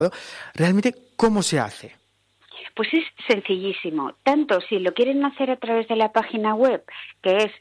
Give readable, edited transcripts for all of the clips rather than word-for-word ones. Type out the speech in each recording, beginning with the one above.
Realmente, ¿cómo se hace? Pues es sencillísimo, tanto si lo quieren hacer a través de la página web, que es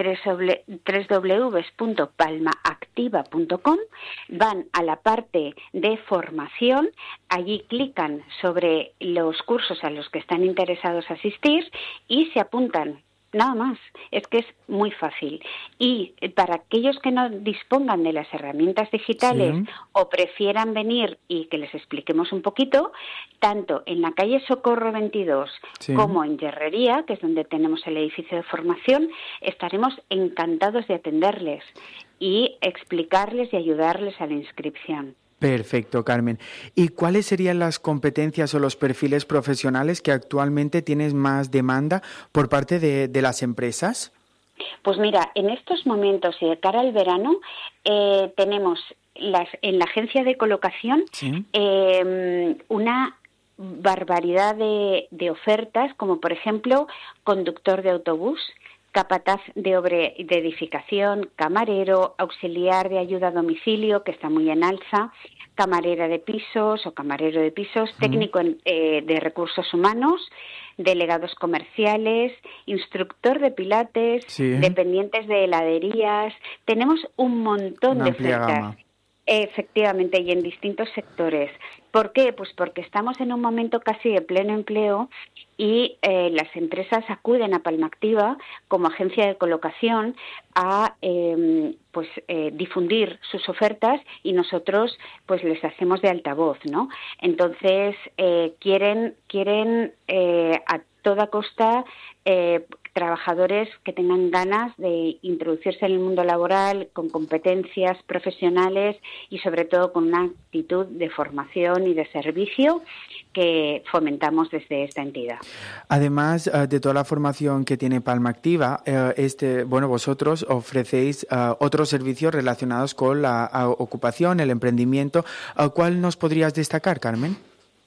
www.palmaactiva.com, van a la parte de formación, allí clican sobre los cursos a los que están interesados asistir y se apuntan. Nada más, es que es muy fácil. Y para aquellos que no dispongan de las herramientas digitales o prefieran venir y que les expliquemos un poquito, tanto en la calle Socorro 22 como en Yerrería, que es donde tenemos el edificio de formación, estaremos encantados de atenderles y explicarles y ayudarles a la inscripción. Perfecto, Carmen. ¿Y cuáles serían las competencias o los perfiles profesionales que actualmente tienes más demanda por parte de las empresas? Pues mira, en estos momentos y de cara al verano tenemos en la agencia de colocación una barbaridad de ofertas, como por ejemplo conductor de autobús, capataz de obra de edificación, camarero, auxiliar de ayuda a domicilio, que está muy en alza, camarera de pisos o camarero de pisos, técnico de recursos humanos, delegados comerciales, instructor de pilates, dependientes de heladerías. Tenemos un montón de ofertas. Gama. Efectivamente, y en distintos sectores. ¿Por qué? Pues porque estamos en un momento casi de pleno empleo y las empresas acuden a Palmaactiva como agencia de colocación a difundir sus ofertas y nosotros pues les hacemos de altavoz, ¿no? Entonces quieren a toda costa trabajadores que tengan ganas de introducirse en el mundo laboral con competencias profesionales y sobre todo con una actitud de formación y de servicio que fomentamos desde esta entidad. Además de toda la formación que tiene Palmaactiva, vosotros ofrecéis otros servicios relacionados con la ocupación, el emprendimiento. ¿Cuál nos podrías destacar, Carmen?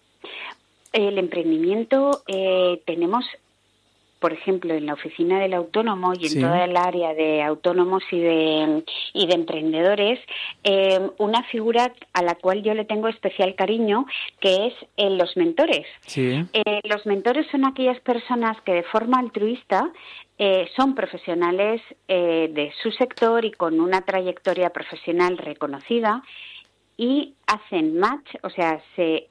El emprendimiento tenemos, por ejemplo, en la oficina del autónomo y en toda el área de autónomos y de emprendedores, una figura a la cual yo le tengo especial cariño, que es los mentores. Los mentores son aquellas personas que de forma altruista son profesionales de su sector y con una trayectoria profesional reconocida, y hacen match, o sea, se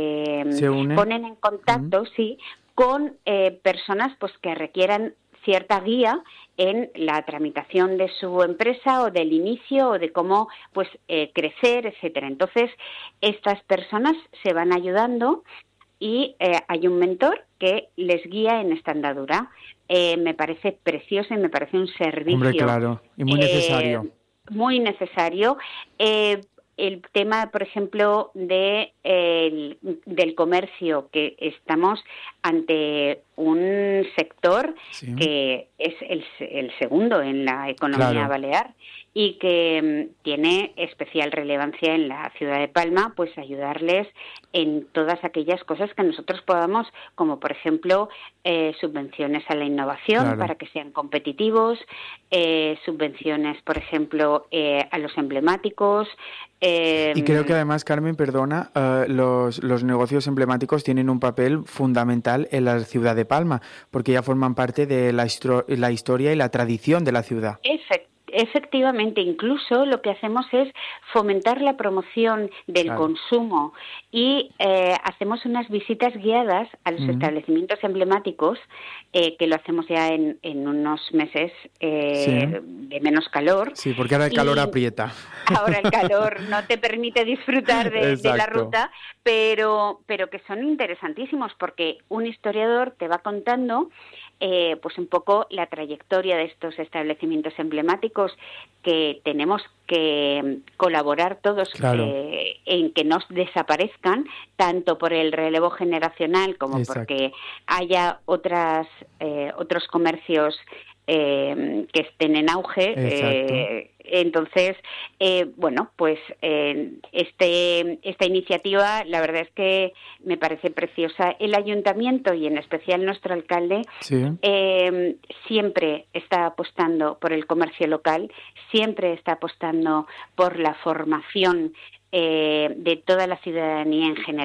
ponen en contacto, con personas pues que requieran cierta guía en la tramitación de su empresa o del inicio o de cómo pues crecer, etcétera. Entonces, estas personas se van ayudando y hay un mentor que les guía en esta andadura. Me parece precioso y me parece un servicio. Hombre, claro, y muy necesario. Muy necesario. El tema, por ejemplo, del comercio, que estamos ante un sector que es el segundo en la economía balear y que tiene especial relevancia en la ciudad de Palma, pues ayudarles en todas aquellas cosas que nosotros podamos, como por ejemplo subvenciones a la innovación para que sean competitivos, subvenciones, por ejemplo, a los emblemáticos. Y creo que además, Carmen, perdona, los negocios emblemáticos tienen un papel fundamental en la ciudad de Palma, porque ya forman parte de la historia y la tradición de la ciudad. Efectivamente, incluso lo que hacemos es fomentar la promoción del consumo y hacemos unas visitas guiadas a los establecimientos emblemáticos, que lo hacemos ya en unos meses de menos calor. Sí, porque ahora el calor aprieta. Ahora el calor no te permite disfrutar de la ruta, pero que son interesantísimos porque un historiador te va contando pues un poco la trayectoria de estos establecimientos emblemáticos, que tenemos que colaborar todos en que no desaparezcan, tanto por el relevo generacional como porque haya otros comercios que estén en auge. Entonces, esta iniciativa, la verdad es que me parece preciosa. El ayuntamiento y en especial nuestro alcalde siempre está apostando por el comercio local, siempre está apostando por la formación de toda la ciudadanía en general.